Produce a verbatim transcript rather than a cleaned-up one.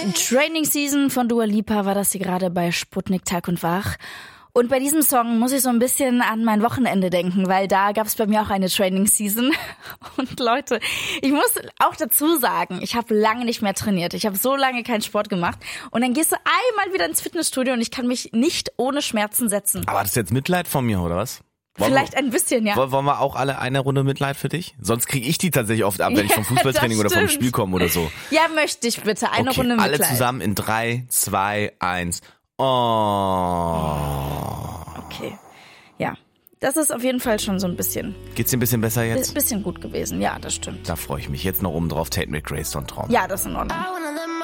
Training Season von Dua Lipa war das hier gerade bei Sputnik Tag und Wach. Und bei diesem Song muss ich so ein bisschen an mein Wochenende denken, weil da gab es bei mir auch eine Training Season. Und Leute, ich muss auch dazu sagen, ich habe lange nicht mehr trainiert. Ich habe so lange keinen Sport gemacht. Und dann gehst du einmal wieder ins Fitnessstudio und ich kann mich nicht ohne Schmerzen setzen. Aber das ist jetzt Mitleid von mir, oder was? Wollen Vielleicht wir, ein bisschen, ja. Wollen wir auch alle eine Runde Mitleid für dich? Sonst kriege ich die tatsächlich oft ab, wenn ich vom Fußballtraining ja, oder vom Spiel komme oder so. Ja, möchte ich bitte. Eine okay, Runde Mitleid. alle zusammen in drei, zwei, eins. Oh. Okay. Ja. Das ist auf jeden Fall schon so ein bisschen. Geht's dir ein bisschen besser jetzt? Ein bisschen gut gewesen. Ja, das stimmt. Da freue ich mich. Jetzt noch oben drauf. Tate McRae, so ein Traum. Ja, das ist in Ordnung.